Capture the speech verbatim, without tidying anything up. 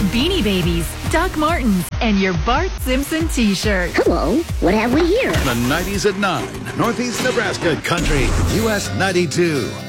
Beanie Babies, Doc Martens, and your Bart Simpson t-shirt. Hello, what have we here? The nineties at nine, Northeast Nebraska Country, U S ninety-two.